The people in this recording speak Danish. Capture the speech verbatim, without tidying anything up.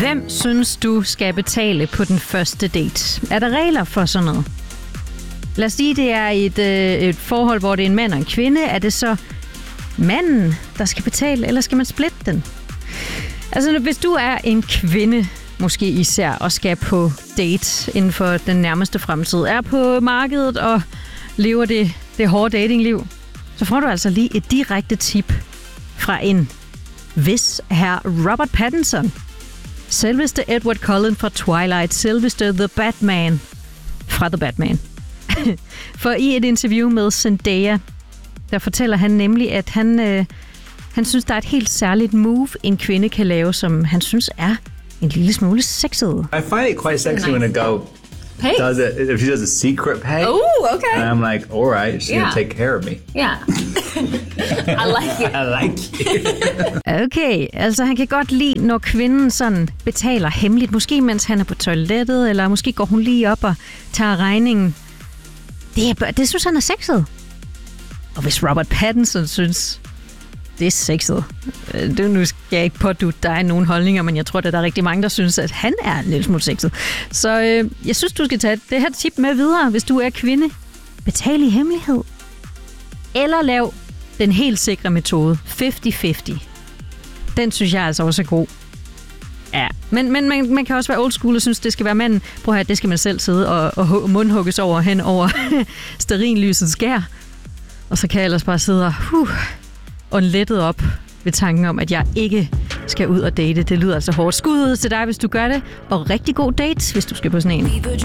Hvem synes du skal betale på den første date? Er der regler for sådan noget? Lad os sige, det er et, øh, et forhold, hvor det er en mand og en kvinde. Er det så manden, der skal betale, eller skal man splitte den? Altså, hvis du er en kvinde, måske især, og skal på date inden for den nærmeste fremtid, er på markedet og lever det, det hårde datingliv, så får du altså lige et direkte tip fra en vis herr Robert Pattinson. Selveste Edward Cullen fra Twilight, selveste The Batman fra The Batman. For i et interview med Zendaya, der fortæller han nemlig, at han, øh, han synes, der er et helt særligt move, en kvinde kan lave, som han synes er en lille smule sexet. I find it quite sexy when a girl Hey. does it, if she does a secret pay. Oh, okay. And I'm like, all right, she's Yeah. gonna take care of me. Yeah. I like it. I like it. Okay, altså han kan godt lide, når kvinden sådan betaler hemmeligt. Måske mens han er på toilettet, eller måske går hun lige op og tager regningen. Det, er, det synes han er sexet. Og hvis Robert Pattinson synes, det er sexet. Det, nu skal jeg ikke pådutte dig nogle holdninger, men jeg tror, at der er rigtig mange, der synes, at han er en lille smule sexet. Så øh, jeg synes, du skal tage det her tip med videre, hvis du er kvinde. Betal i hemmelighed. Eller lav den helt sikre metode. halvtreds halvtreds. Den synes jeg altså også er god. Ja, men, men man, man kan også være old school og synes, det skal være manden. Prøv at høre, det skal man selv sidde og, og mundhugges over hen over stearinlysets skær. Og så kan jeg ellers bare sidde og huh, og lettet op ved tanken om, at jeg ikke skal ud og date. Det lyder altså hårdt. Skud ud til dig, hvis du gør det. Og rigtig god date, hvis du skal på sådan en.